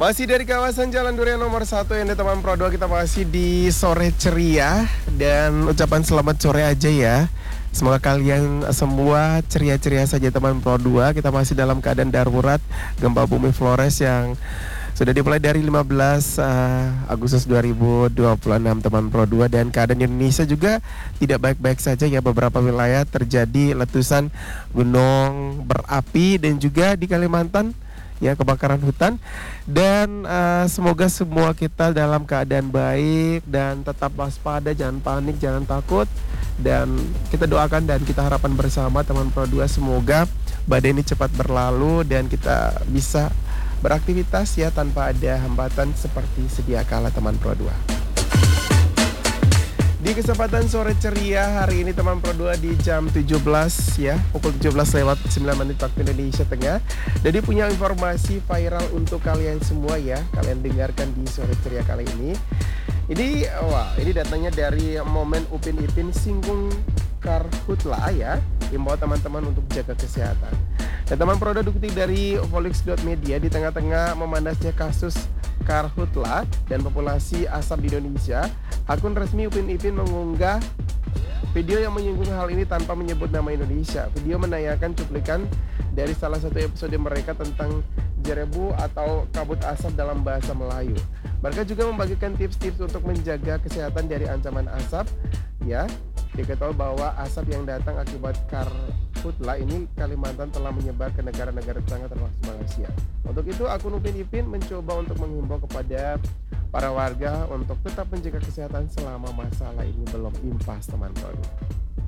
Masih dari kawasan Jalan Durian nomor 1 yang di Taman Pro 2, kita masih di sore ceria. Dan ucapan selamat sore aja ya. Semoga kalian semua ceria-ceria saja Taman Pro 2. Kita masih dalam keadaan darurat gempa bumi Flores yang sudah dimulai dari 15 Agustus 2026 Taman Pro 2. Dan keadaan Indonesia juga tidak baik-baik saja ya. Beberapa wilayah terjadi letusan gunung berapi dan juga di Kalimantan ya kebakaran hutan. Dan semoga semua kita dalam keadaan baik dan tetap waspada, jangan panik, jangan takut. Dan kita doakan dan kita harapan bersama Taman Pro 2 semoga badai ini cepat berlalu dan kita bisa beraktivitas ya tanpa ada hambatan seperti sedia kala Taman Pro 2. Di kesempatan sore ceria hari ini Taman Pro 2 di jam 17 ya, pukul 17:09 waktu Indonesia Tengah. Jadi punya informasi viral untuk kalian semua ya, kalian dengarkan di sore ceria kali ini. Ini datangnya dari momen Upin Ipin singgung karhutla ya, imbau teman-teman untuk jaga kesehatan. Dan Taman Pro 2 dikutip dari Volix.media, di tengah-tengah memanasnya kasus karhutla dan populasi asap di Indonesia, akun resmi Upin Ipin mengunggah video yang menyinggung hal ini tanpa menyebut nama Indonesia. Video menayangkan cuplikan dari salah satu episode mereka tentang jerebu atau kabut asap dalam bahasa Melayu. Mereka juga membagikan tips-tips untuk menjaga kesehatan dari ancaman asap ya. Diketahui bahwa asap yang datang akibat karhutla ini Kalimantan telah menyebar ke negara-negara tetangga termasuk Malaysia. Untuk itu akun Upin Ipin mencoba untuk menghimbau kepada para warga untuk tetap menjaga kesehatan selama masalah ini belum impas Taman Pro 2.